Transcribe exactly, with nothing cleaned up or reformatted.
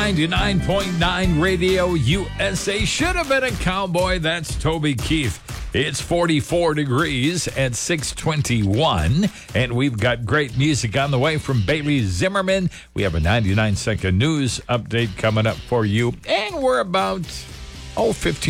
ninety-nine point nine Radio U S A. Should have been a cowboy. That's Toby Keith. It's forty-four degrees at six twenty-one, and we've got great music on the way from Bailey Zimmerman. We have a ninety-nine second news update coming up for you, and we're about, oh, fifteen